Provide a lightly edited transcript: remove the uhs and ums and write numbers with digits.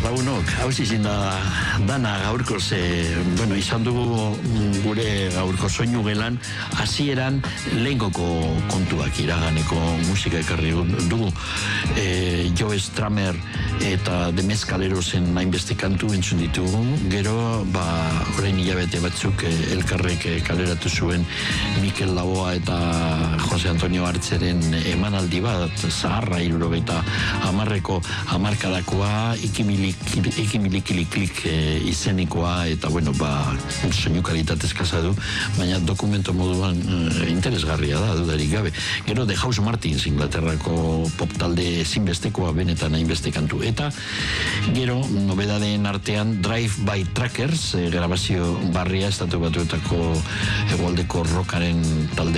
lagunok, hauz izin da dana gaurko bueno, izan dugu gure gaurko soinu gelan, hasieran lehengoko kontuak iraganeko musika ekarri dugu. Joe Stramer eta The Mezcalerosen hainbeste kantu entzun ditugu, gero, orain hilabete batzuk elkarrek kaleratu zuen Mikel Laboa eta Jose Antonio Artzeren emanaldi bat, zaharra 70ko hamarkadakoa, ikimilikiliklik izenikoa, eta bueno, soinu kalitatez kasa du, baina dokumento moduan interesgarria da, dudarik gabe. Gero The House Martins, Inglaterrako pop talde ezinbestekoa, benetan hainbeste kantu. Eta gero, nobedadeen artean Drive by Truckers, grabazio barria, Estatu Batuetako hegoaldeko rockaren talde